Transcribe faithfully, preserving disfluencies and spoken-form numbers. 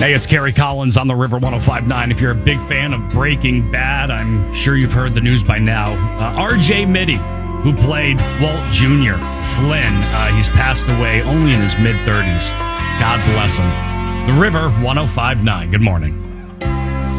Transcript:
Hey, it's Kerry Collins on the River one oh five point nine. If you're a big fan of Breaking Bad, I'm sure you've heard the news by now. Uh, R J Mitte, who played Walt Junior Flynn, uh, he's passed away only in his mid-thirties. God bless him. The River one oh five point nine. Good morning.